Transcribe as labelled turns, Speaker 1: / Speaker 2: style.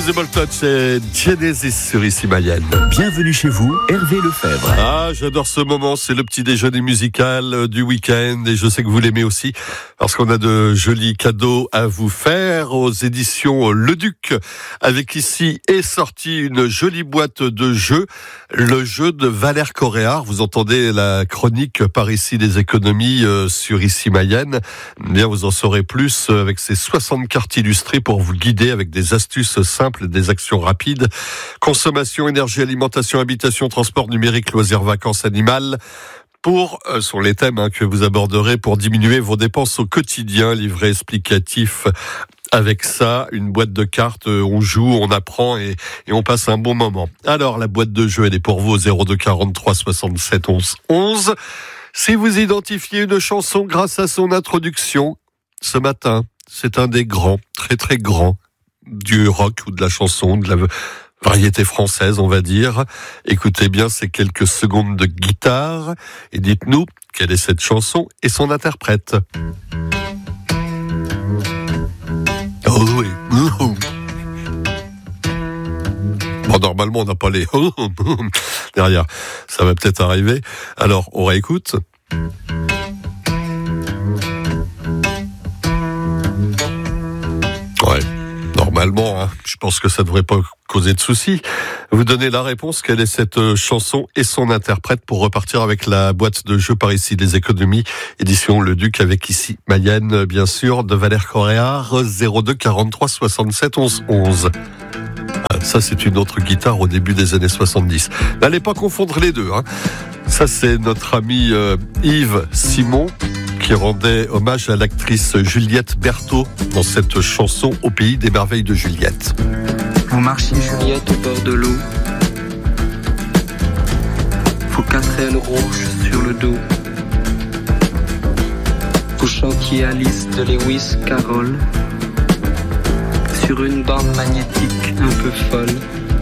Speaker 1: Invisible Touch et Genesis sur Ici Mayenne.
Speaker 2: Bienvenue chez vous, Hervé Lefebvre.
Speaker 1: Ah, j'adore ce moment, c'est le petit déjeuner musical du week-end et je sais que vous l'aimez aussi parce qu'on a de jolis cadeaux à vous faire aux éditions Le Duc. Avec ici est sortie une jolie boîte de jeux, le jeu de Valère Coréard. Vous entendez la chronique par ici des économies sur Ici Mayenne. Bien, vous en saurez plus avec ces 60 cartes illustrées pour vous guider avec des astuces simples, des actions rapides. Consommation, énergie, alimentation, habitation, transport numérique, loisirs, vacances, animales. Sur les thèmes que vous aborderez pour diminuer vos dépenses au quotidien. Livret explicatif avec ça, une boîte de cartes, on joue, on apprend et on passe un bon moment. Alors, la boîte de jeu, elle est pour vous au 02 43 67 11 11. Si vous identifiez une chanson grâce à son introduction, ce matin, c'est un des grands, très très grands, du rock ou de la chanson, de la variété française, on va dire. Écoutez bien ces quelques secondes de guitare et dites-nous quelle est cette chanson et son interprète. Oh oui. Bon, normalement, on n'a pas les derrière. Ça va peut-être arriver. Alors, on réécoute. Ouais. Normalement, je pense que ça devrait pas causer de soucis. Vous donnez la réponse, quelle est cette chanson et son interprète pour repartir avec la boîte de jeu par ici des économies, édition Le Duc avec ici Mayenne, bien sûr, de Valère Coréard, 02 43 67 11 11. Ça, c'est une autre guitare au début des années 70. N'allez pas confondre les deux. Ça, c'est notre ami Yves Simon qui rendait hommage à l'actrice Juliette Berthaud dans cette chanson Au pays des merveilles de Juliette.
Speaker 3: Vous marchiez Juliette au bord de l'eau, vos 4 ailes rouges sur le dos. Vous chantiez Alice de Lewis Carroll sur une bande magnétique un peu folle.